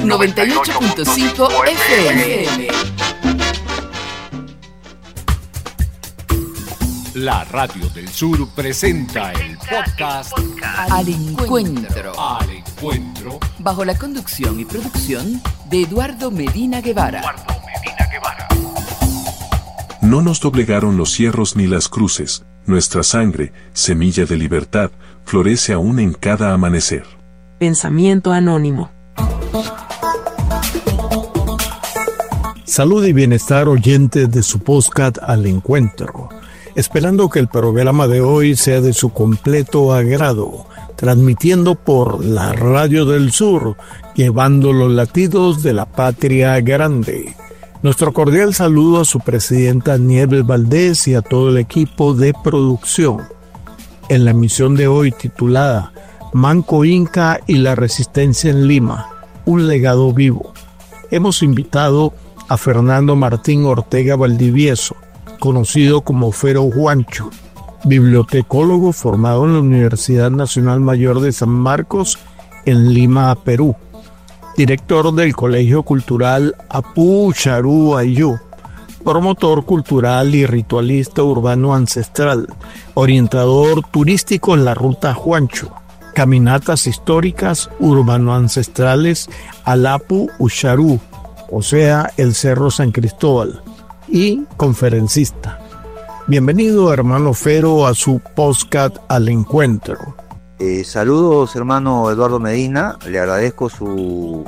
98.5 FM. La Radio del Sur presenta el podcast Al Encuentro. Al Encuentro. Bajo la conducción y producción de Eduardo Medina Guevara. No nos doblegaron los cierros ni las cruces, nuestra sangre, semilla de libertad, florece aún en cada amanecer. Pensamiento anónimo. Salud y bienestar, oyentes de su podcast Al Encuentro. Esperando que el programa de hoy sea de su completo agrado, transmitiendo por la Radio del Sur, llevando los latidos de la patria grande. Nuestro cordial saludo a su presidenta Nieves Valdés y a todo el equipo de producción. En la emisión de hoy titulada Manco Inca y la resistencia en Lima, un legado vivo, hemos invitado a Fernando Martín Ortega Valdivieso, conocido como Fero Juancho, bibliotecólogo formado en la Universidad Nacional Mayor de San Marcos en Lima, Perú, director del Colegio Cultural Apu Charu Ayú, promotor cultural y ritualista urbano ancestral, orientador turístico en la Ruta Juancho, caminatas históricas urbano-ancestrales al Apu Ucharu, o sea, el Cerro San Cristóbal, y conferencista. Bienvenido, hermano Fero, a su podcast Al Encuentro. Saludos, hermano Eduardo Medina. Le agradezco su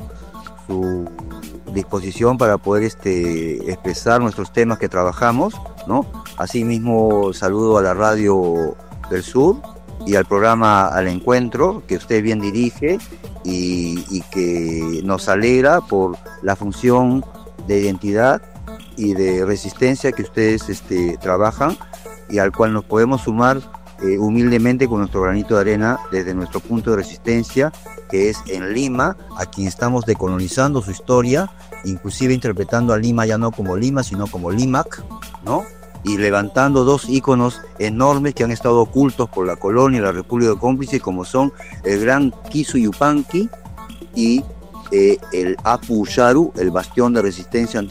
disposición para poder expresar nuestros temas que trabajamos, ¿no? Asimismo, saludo a la Radio del Sur y al programa Al Encuentro, que usted bien dirige y que nos alegra por la función de identidad y de resistencia que ustedes trabajan y al cual nos podemos sumar humildemente con nuestro granito de arena desde nuestro punto de resistencia, que es en Lima, a quien estamos decolonizando su historia, inclusive interpretando a Lima ya no como Lima, sino como Limac, ¿no? Y levantando dos íconos enormes que han estado ocultos por la colonia y la República Cómplice, como son el gran Kisu Yupanqui y el Apu Ucharu, el bastión de resistencia